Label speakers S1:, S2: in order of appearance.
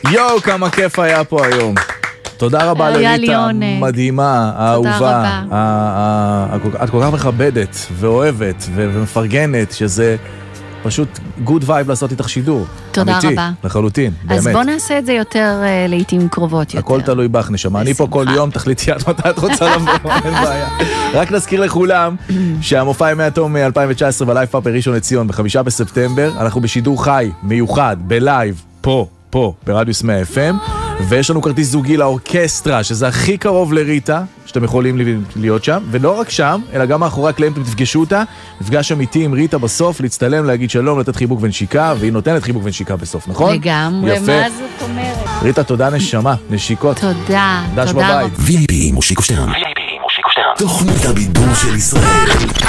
S1: יואו, כמה כיף היה פה היום. תודה רבה לריטה, מדהימה, האהובה. את כל כך מכבדת ואוהבת ומפרגנת, שזה פשוט good vibe לעשות איתך שידור.
S2: תודה רבה.
S1: לחלוטין, באמת.
S2: אז בוא נעשה את זה יותר לעתים קרובות יותר.
S1: הכל תלוי בך, נשמה. אני פה כל יום, תחליטי עד מתי את רוצה לבוא, אין בעיה. רק נזכיר לכולם שהמופע ימי התום 2019 בלייב פארק בראשון לציון ב5 בספטמבר, אנחנו בשידור חי, מיוחד, בלייב, פה, ברדיוס 100 FM, ויש לנו כרטיס זוגי לאורקסטרה, שזה הכי קרוב לריטה, שאתם יכולים להיות שם, ולא רק שם, אלא גם מאחורי הקלעים אתם תפגשו אותה, נפגש אמיתי עם ריטה בסוף, להצטלם, להגיד שלום, לתת חיבוק ונשיקה, והיא נותנת חיבוק ונשיקה בסוף, נכון?
S2: לגמרי, מה זאת אומרת?
S1: ריטה, תודה נשמה, נשיקות.
S2: תודה,
S1: דש בבית.
S3: VIP מושיקו שטרן. תוכנית הבידור של ישראל.